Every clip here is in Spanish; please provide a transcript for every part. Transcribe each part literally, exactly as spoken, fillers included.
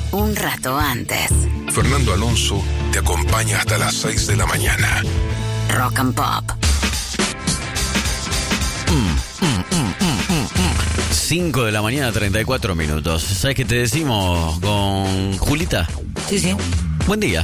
un rato antes. Fernando Alonso te acompaña hasta las seis de la mañana. Rock and Pop. Mm, mm, mm, mm, mm, mm. cinco de la mañana, treinta y cuatro minutos. ¿Sabes qué te decimos con Julita? Sí, sí. Buen día.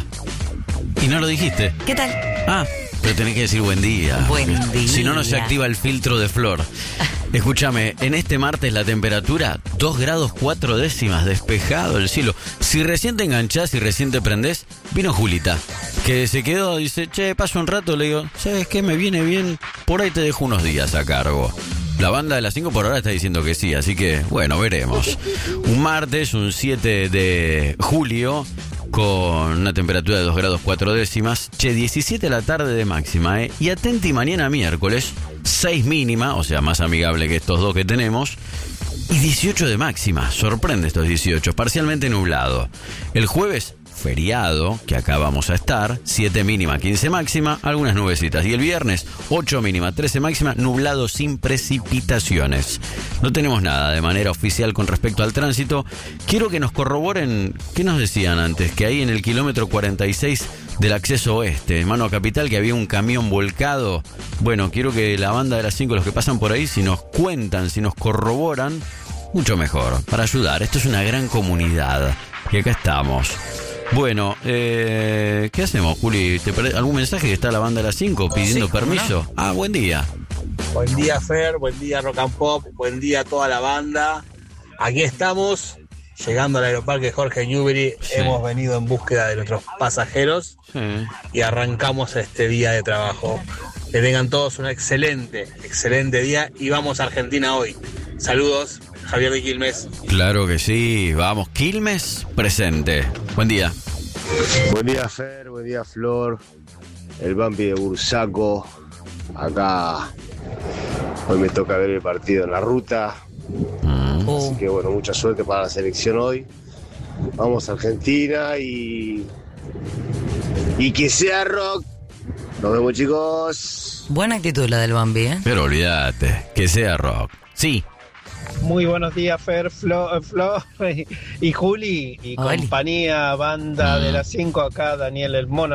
Y no lo dijiste. ¿Qué tal? Ah, pero tenés que decir buen día. Buen día. Si no, no se activa el filtro de Flor. Escúchame, en este martes la temperatura dos grados cuatro décimas, despejado el cielo. Si recién te enganchás y recién te prendés, vino Julita, que se quedó, dice, che, paso un rato, le digo, ¿sabes qué? Me viene bien, por ahí te dejo unos días a cargo. La banda de las cinco por ahora está diciendo que sí, así que, bueno, veremos. Un martes, un siete de julio, con una temperatura de dos grados cuatro décimas. Che, diecisiete a la tarde de máxima, ¿eh? Y atenti mañana miércoles, seis mínima, o sea, más amigable que estos dos que tenemos. Y dieciocho de máxima. Sorprende estos dieciocho, parcialmente nublado. El jueves, feriado, que acá vamos a estar, siete mínima, quince máxima, algunas nubecitas. Y el viernes, ocho mínima, trece máxima, nublado sin precipitaciones. No tenemos nada de manera oficial con respecto al tránsito. Quiero que nos corroboren, ¿qué nos decían antes? Que ahí en el kilómetro cuarenta y seis del acceso oeste, mano a Capital, que había un camión volcado. Bueno, quiero que la banda de las cinco, los que pasan por ahí, si nos cuentan, si nos corroboran, mucho mejor, para ayudar. Esto es una gran comunidad. Y acá estamos. Bueno, eh, ¿qué hacemos, Juli? ¿Te pare- ¿Algún mensaje que está la banda de las cinco pidiendo Sí, ¿cómo permiso? no? Ah, buen día. Buen día, Fer, buen día, Rock and Pop, buen día a toda la banda. Aquí estamos, llegando al aeroparque Jorge Newbery. Sí. Hemos venido en búsqueda de nuestros pasajeros Sí. y arrancamos este día de trabajo. Que tengan todos un excelente, excelente día y vamos a Argentina hoy. Saludos, Javier de Quilmes. Claro que sí. Vamos, Quilmes, presente. Buen día. Buen día, Fer, buen día, Flor, el Vampi de Bursaco. Acá hoy me toca ver el partido en la ruta, Mm. Oh. así que bueno, mucha suerte para la selección hoy. Vamos a Argentina y y que sea rock. Nos vemos, chicos. Buena actitud la del Bambi, ¿eh? Pero olvídate, que sea rock. Sí. Muy buenos días, Fer, Flo, Flo y, y Juli y Oli. compañía, banda de las cinco acá, Daniel el Mono.